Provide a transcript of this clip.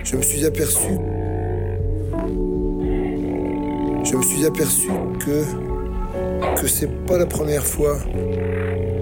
je me suis aperçu que c'est pas la première fois